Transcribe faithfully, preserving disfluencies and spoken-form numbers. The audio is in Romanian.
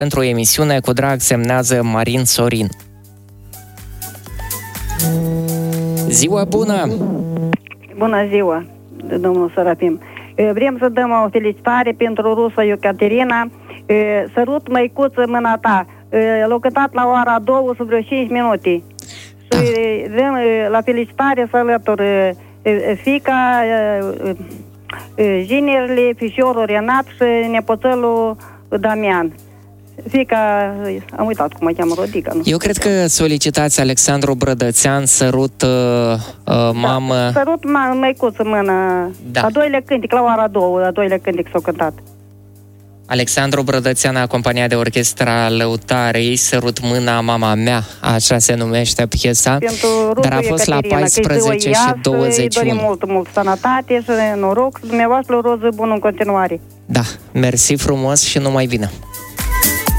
Pentru o emisiune cu drag semnează Marin Sorin. Ziua bună! Bună ziua, domnul Serafim. Vrem să dăm o felicitare pentru rusă Ecaterina. Sărut, măicuță, mâna ta. L-a cântat la ora două sau vreo cinci minute. Da. Și vrem la felicitare să alătur fiica, ginerile, fișorul Renat și nepoțelul Damian. Fiica, am uitat cum o cheamă, Rodica. Nu? Eu cred că solicitați Alexandru Brădățean, Sărut, uh, uh, mamă... Da, sărut, ma, măicuță, mână. Da. A doilea cântec, la ora două, a doilea cântec s-a cântat. Alexandru Brădățean, acompaniat de orchestra Lăutarei, Sărut mâna mama mea, așa se numește piesa, dar a fost la paisprezece și douăzeci și unu. Îi dorim mult, mult sănătate și noroc, dumneavoastră o roză bună în continuare. Da, mersi frumos și numai bine.